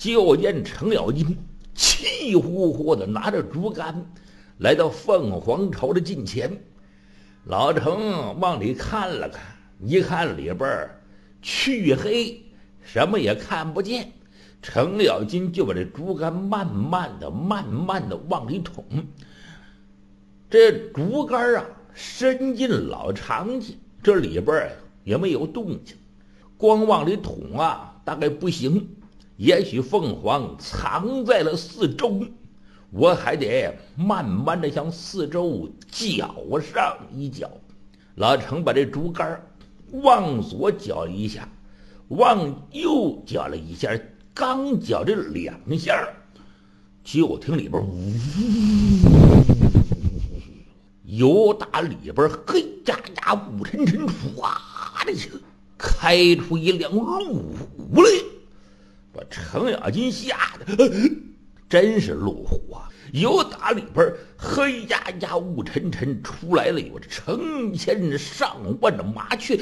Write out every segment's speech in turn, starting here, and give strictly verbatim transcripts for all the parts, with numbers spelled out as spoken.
就见程咬金气呼呼的拿着竹竿来到凤凰巢的近前。老程往里看了看，一看里边黢黑，什么也看不见。程咬金就把这竹竿慢慢的慢慢的往里捅。这竹竿啊伸进老长去，这里边也没有动静，光往里捅啊大概不行，也许凤凰藏在了四周，我还得慢慢的向四周搅上一搅。老程把这竹竿往左搅一下，往右搅了一下，刚搅这两下，就听里边呜，由打里边黑压压雾沉沉唰的一下开出一辆路虎来，把程咬金吓得真是路虎啊！由打里边黑压压雾沉沉出来了有成千上万的麻雀，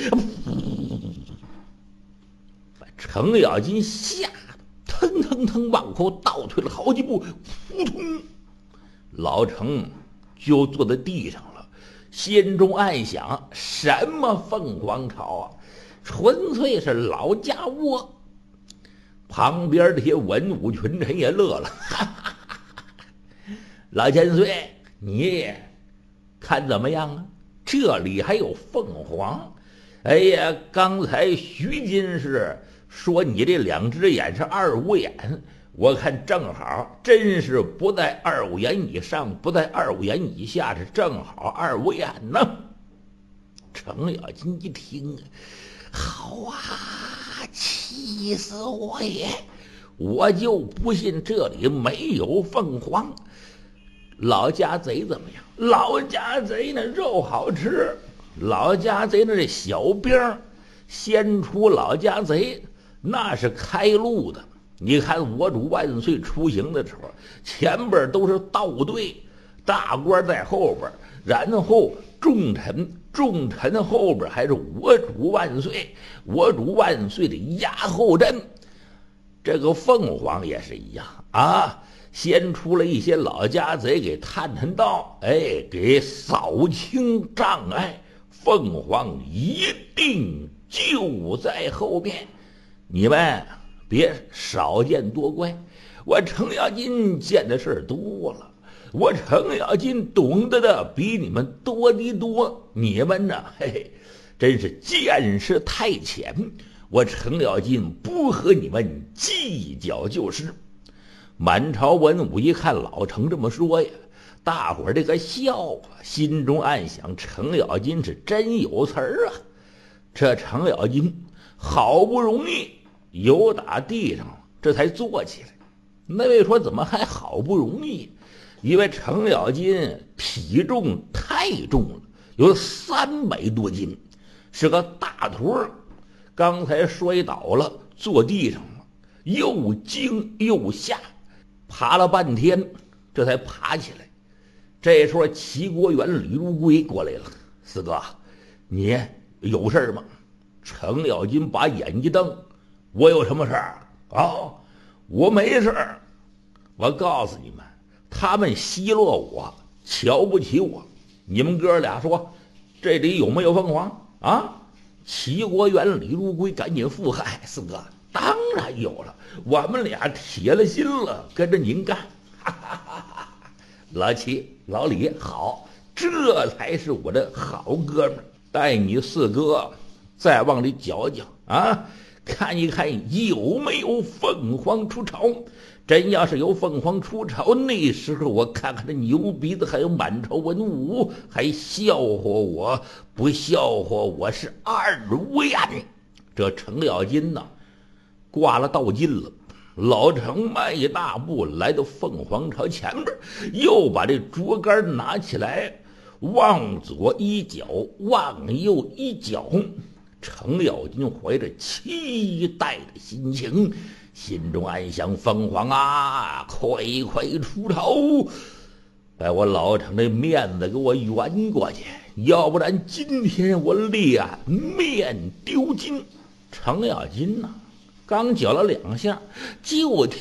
把程咬金吓得腾腾腾往后倒退了好几步，扑通，老程就坐在地上了，心中暗想：什么凤凰巢啊，纯粹是老家窝。旁边这些文武群臣也乐了，哈哈哈哈，老千岁，你看怎么样啊？这里还有凤凰？哎呀，刚才徐进士说你这两只眼是二五眼，我看正好，真是不在二五眼以上，不在二五眼以下，是正好二五眼呢。程咬金一听，好啊，气死我也！我就不信这里没有凤凰。老家贼怎么样？老家贼那肉好吃，老家贼那小兵先出老家贼那是开路的。你看我主万岁出行的时候，前边都是道队，大官在后边，然后重臣，重臣后边还是我主万岁，我主万岁的压后阵。这个凤凰也是一样啊，先出了一些老家贼给探探道，哎，给扫清障碍，凤凰一定就在后面。你们别少见多怪，我程咬金见的事多了，我程咬金懂得的比你们多的多，你们呢，嘿嘿，真是见识太浅，我程咬金不和你们计较就是。满朝文武一看老程这么说呀，大伙儿这个笑啊，心中暗想：程咬金是真有词儿啊！这程咬金好不容易由打地上这才坐起来。那位说怎么还好不容易？因为程咬金体重太重了，有三百多斤，是个大坨儿。刚才摔倒了，坐地上了，又惊又吓，爬了半天，这才爬起来。这时候齐国元李如归过来了：“四哥，你有事吗？”程咬金把眼一瞪：“我有什么事儿啊？我没事儿。我告诉你们，他们奚落我，瞧不起我。你们哥俩说，这里有没有凤凰啊？”齐国元李如归赶紧附和：“四哥，当然有了，我们俩铁了心了，跟着您干。”哈哈哈哈，老齐、老李，好，这才是我的好哥们，带你四哥再往里搅搅啊，看一看有没有凤凰出巢。真要是有凤凰出巢，那时候我看看这牛鼻子还有满朝文武还笑话我，不笑话我是二五眼。这程咬金呐，挂了道筋了。老程迈一大步来到凤凰巢前边，又把这竹竿拿起来，往左一脚，往右一脚。程咬金怀着期待的心情，心中暗想：凤凰啊，快快出巢，把我老程的面子给我圆过去，要不然今天我脸面丢尽。程咬金呐、啊，刚搅了两下，就听